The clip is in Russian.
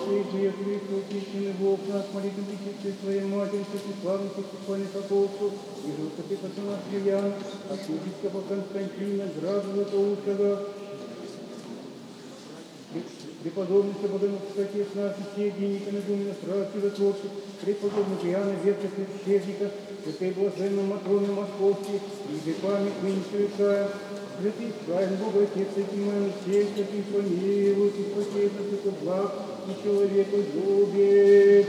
Свет Христос, истинный Бог наш, молитву Пречистой Своей Матери, Всеславной, Всеславной Апостол, и Господи, Пацана Слиян, Архиепископа Константина, Града Златоустого, преподобный Богоносец Отец наш, все Дениками, Думина, Страсти, Затворцы, преподобный Иоанна, Ветка, Священника, святые блаженные Матроны Московские, и веками ныне совершая, святый правильный Бог, Отец, святый Моисей, святый помилуй, и спасей, святый благ, и человеку любит.